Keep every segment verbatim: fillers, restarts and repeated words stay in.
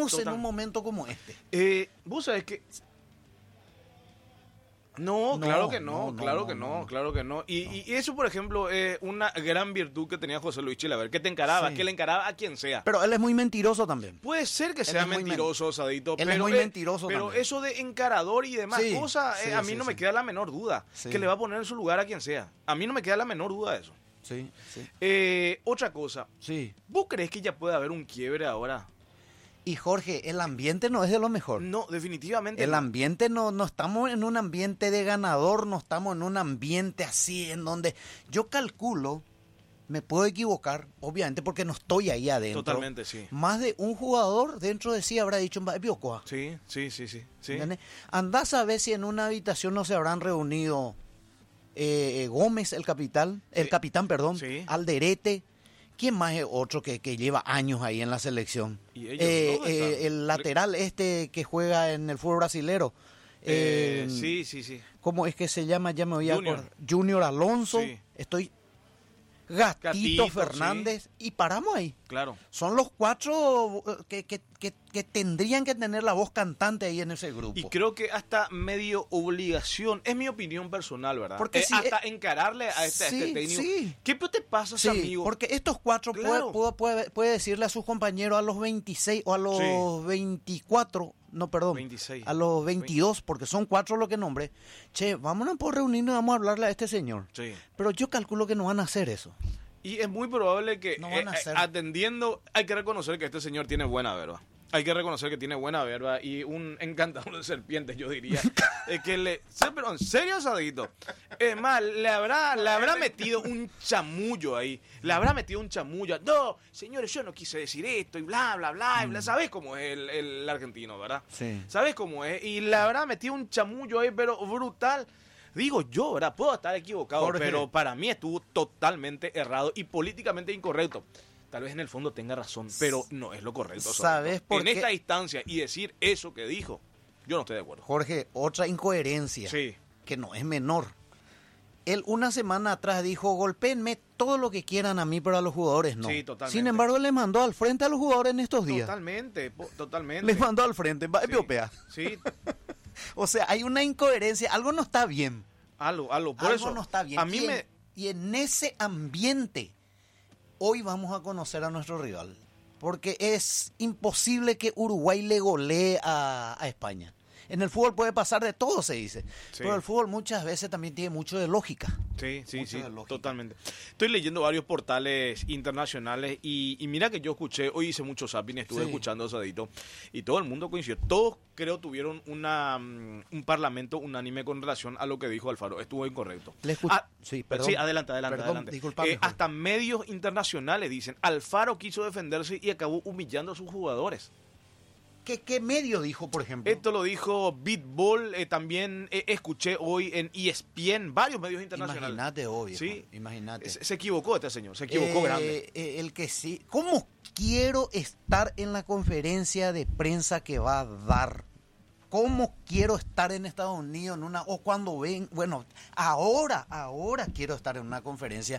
menos Total. en un momento como este. Eh, vos sabés que... No, No, claro que no, no, no, claro no, que no, no. claro que no. Y, y eso, por ejemplo, es una gran virtud que tenía José Luis Chilaver, que te encaraba, Sí. que le encaraba a quien sea. Pero él es muy mentiroso también. Puede ser que Él sea es muy men- mentiroso, Sadito, Él es pero, muy eh, mentiroso pero también. eso de encarador y demás Sí, cosas, eh, sí, a mí sí, no me sí. queda la menor duda, Sí. que le va a poner en su lugar a quien sea. A mí no me queda la menor duda de eso. Sí, sí. Eh, otra cosa, Sí. ¿vos crees que ya puede haber un quiebre ahora? Y Jorge, el ambiente no es de lo mejor. No, definitivamente El no. ambiente no, no estamos en un ambiente de ganador, no estamos en un ambiente así en donde yo calculo, me puedo equivocar, obviamente porque no estoy ahí adentro. Totalmente, sí. Más de un jugador dentro de sí habrá dicho, "Mba, Biocua", Sí, sí, sí, sí. sí. ¿entendés? Andás a ver si en una habitación no se habrán reunido eh, Gómez, el capitán, el Sí. capitán, perdón, Sí. Alderete. ¿Quién más es otro que, que lleva años ahí en la selección? ¿Y ellos Eh, dónde eh, están? el lateral este que juega en el fútbol brasilero. Eh, Eh, sí, sí, sí. ¿Cómo es que se llama? Ya me voy a Junior. acordar. Junior Alonso. Sí. Estoy. Gatito, Gatito, Fernández. Y paramos ahí. Claro. Son los cuatro eh, que, que, que, que tendrían que tener la voz cantante ahí en ese grupo. Y creo que hasta medio obligación, es mi opinión personal, ¿verdad? Porque Eh, si- hasta encararle a este, a sí, este técnico. sí. ¿Qué te pasa, Sí, amigo? porque estos cuatro puede- Claro. puede, puede, puede decirle a sus compañeros a los veintiséis o a los Sí. veinticuatro, no, perdón, veintiséis. a los veintidós, porque son cuatro lo que nombré. Che, vámonos por reunirnos y vamos a hablarle a este señor. Sí. Pero yo calculo que no van a hacer eso. Y es muy probable que, No van a eh, eh, hacer. atendiendo, hay que reconocer que este señor tiene buena verba. Hay que reconocer que tiene buena verba y un encantador de serpientes, yo diría. eh, que le, sí, pero en serio, Sadito. Es más, le habrá, le habrá metido un chamullo ahí. Le habrá metido un chamullo. No, señores, yo no quise decir esto y bla, bla, bla. y bla. ¿Sabés cómo es el, el argentino, verdad? Sí. ¿Sabés cómo es? Y le habrá metido un chamullo ahí, pero brutal. Digo yo, ¿verdad? Puedo estar equivocado, Jorge. pero para mí estuvo totalmente errado y políticamente incorrecto. Tal vez en el fondo tenga razón, pero no es lo correcto. ¿Sabes por En qué? esta instancia y decir eso que dijo, yo no estoy de acuerdo. Jorge, otra incoherencia Sí, que no es menor. Él una semana atrás dijo, golpéenme todo lo que quieran a mí, pero a los jugadores no. Sí, totalmente. Sin embargo, le mandó al frente a los jugadores en estos días. totalmente, po- totalmente. Les mandó al frente, va, Sí, Etiopía. Sí, O sea, hay una incoherencia, algo no está bien. algo, algo. Por algo eso, no está bien. a mí y, me... en, y en ese ambiente, hoy vamos a conocer a nuestro rival. Porque es imposible que Uruguay le golee a, a España. En el fútbol puede pasar de todo, se dice. Sí. Pero el fútbol muchas veces también tiene mucho de lógica. Sí, sí, Mucho sí, de lógica. totalmente. Estoy leyendo varios portales internacionales y, y mira que yo escuché, hoy hice mucho zapping, estuve Sí. escuchando Sadito y todo el mundo coincidió. Todos creo tuvieron una, mm, un parlamento unánime con relación a lo que dijo Alfaro. Estuvo incorrecto. Le escuch- Ah, sí, perdón. sí, adelante, adelante, Perdón, adelante. disculpame, Eh, Jorge. hasta medios internacionales dicen, Alfaro quiso defenderse y acabó humillando a sus jugadores. ¿Qué, qué medio dijo, por ejemplo? Esto lo dijo Beatball, eh, también eh, escuché hoy en E S P N, varios medios internacionales. Imagínate, obvio. Sí. Imagínate. Se, se equivocó este señor, se equivocó Eh, grande. eh, el que sí. ¿Cómo quiero estar en la conferencia de prensa que va a dar? ¿Cómo quiero estar en Estados Unidos en una o cuando ven, bueno, ahora, ahora quiero estar en una conferencia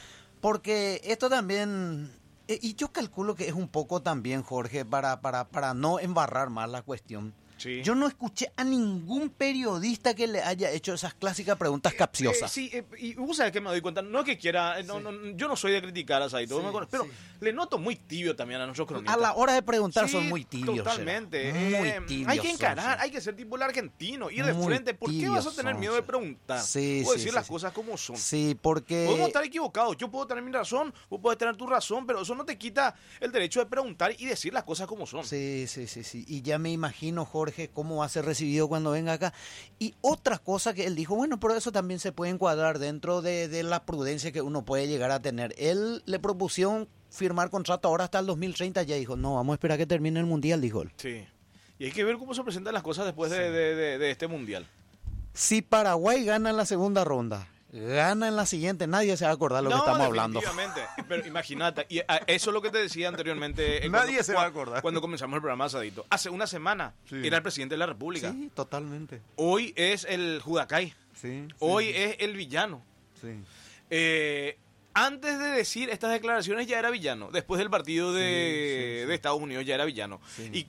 porque esto también eh, y yo calculo que es un poco también, Jorge, para para para no embarrar más la cuestión. Sí. Yo no escuché a ningún periodista que le haya hecho esas clásicas preguntas capciosas. Eh, sí, eh, y vos sabés que me doy cuenta, no es que quiera, eh, no, Sí. no, yo no soy de criticar a Saito, Sí, me conoce, pero sí. le noto muy tibio también a nuestros cronistas. A la hora de preguntar Sí, son muy tibios. Totalmente. será. Muy Eh, tibios. hay que son, encarar, sí. hay que ser tipo el argentino, ir de Muy frente. ¿Por qué vas a tibios tener son, miedo de sí. preguntar? Sí, o sí, decir sí, las sí. cosas como son. Sí, porque... Podemos estar equivocados, yo puedo tener mi razón, vos podés tener tu razón, pero eso no te quita el derecho de preguntar y decir las cosas como son. Sí, sí, sí, sí. Y ya me imagino, Jorge, cómo va a ser recibido cuando venga acá. Y otra cosa que él dijo, bueno, pero eso también se puede encuadrar dentro de, de la prudencia que uno puede llegar a tener. Él le propusieron firmar contrato ahora hasta el dos mil treinta, ya dijo, no, vamos a esperar a que termine el Mundial, dijo él. Sí. Y hay que ver cómo se presentan las cosas después de, de- de- de este mundial. Si Paraguay gana en la segunda ronda, gana en la siguiente, nadie se va a acordar lo que estamos hablando. Definitivamente. Pero imagínate, y a- eso es lo que te decía anteriormente. eh, Nadie cuando- se va a acordar. Cuando comenzamos el programa, Sadito. Hace una semana Sí. era el presidente de la República. Sí, totalmente. Hoy es el Judacay. Sí, sí, Hoy es el villano. sí. Eh, antes de decir estas declaraciones ya era villano. Después del partido de, Sí, sí, sí. de Estados Unidos ya era villano. Sí. Y